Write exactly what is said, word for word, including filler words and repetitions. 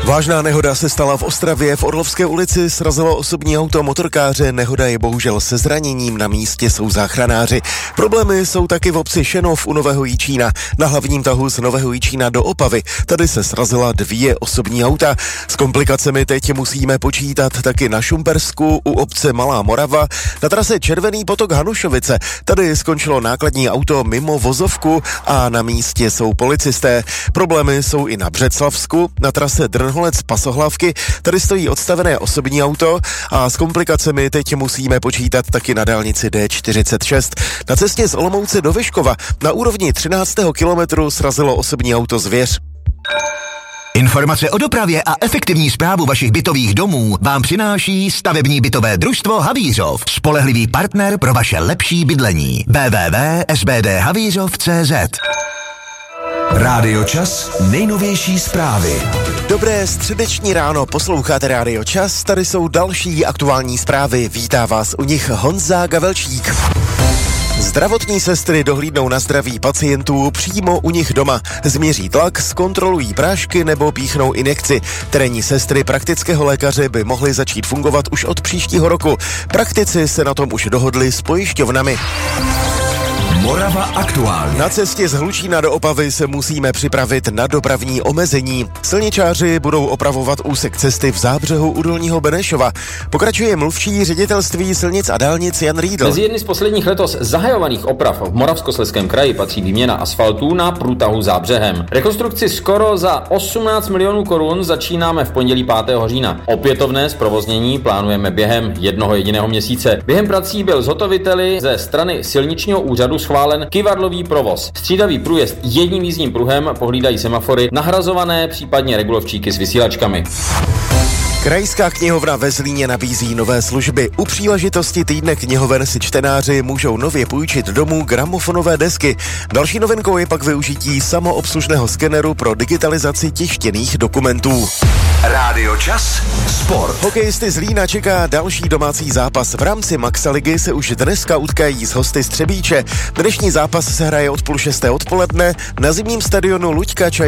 Vážná nehoda se stala v Ostravě. V Orlovské ulici srazilo osobní auto motorkáře. Nehoda je bohužel se zraněním, na místě jsou záchranáři. Problémy jsou taky v obci Šenov u Nového Jičína. Na hlavním tahu z Nového Jičína do Opavy. Tady se srazila dvě osobní auta. S komplikacemi teď musíme počítat taky na Šumpersku u obce Malá Morava. Na trase Červený potok Hanušovice. Tady skončilo nákladní auto mimo vozovku a na místě jsou policisté. Problémy jsou i na Břeclavsku. Na trase Drnholec Pasohlavky, tady stojí odstavené osobní auto a s komplikacemi teď musíme počítat taky na dálnici D čtyřicet šest. Na cestě z Olomouce do Vyškova na úrovni třináctého kilometru srazilo osobní auto zvěř. Informace o dopravě a efektivní správu vašich bytových domů vám přináší stavební bytové družstvo Havířov, spolehlivý partner pro vaše lepší bydlení. w w w tečka s b d havířov tečka c z. Rádio Čas, nejnovější zprávy. Dobré středeční ráno, posloucháte Rádio Čas, tady jsou další aktuální zprávy, vítá vás u nich Honza Gavelčík. Zdravotní sestry dohlídnou na zdraví pacientů přímo u nich doma. Změří tlak, zkontrolují prášky nebo píchnou injekci. Terénní sestry praktického lékaře by mohly začít fungovat už od příštího roku. Praktici se na tom už dohodli s pojišťovnami. Morava aktuálně. Na cestě z Hlučína do Opavy se musíme připravit na dopravní omezení. Silničáři budou opravovat úsek cesty v Zábřehu u Dolního Benešova. Pokračuje mluvčí ředitelství silnic a dálnic Jan Riedl. Mezi jedny z posledních letos zahajovaných oprav v Moravskoslezském kraji patří výměna asfaltů na průtahu Zábřehem. Rekonstrukci skoro za osmnáct milionů korun začínáme v pondělí pátého října. Opětovné zprovoznění plánujeme během jednoho jediného měsíce. Během prací byl zhotoviteli ze strany silničního úřadu schválen kyvadlový provoz. Střídavý průjezd jedním jízdním pruhem, pohlídají semafory, nahrazované případně regulovčíky s vysílačkami. Krajská knihovna ve Zlíně nabízí nové služby. U příležitosti týdne knihoven si čtenáři můžou nově půjčit domů gramofonové desky. Další novinkou je pak využití samoobslužného skeneru pro digitalizaci tištěných dokumentů. Rádio Čas, sport. Hokejisty Zlína čeká další domácí zápas. V rámci Maxaligy se už dneska utkají s hosty z Třebíče. Dnešní zápas se hraje od půl šesté odpoledne na zimním stadionu Luďka Čaj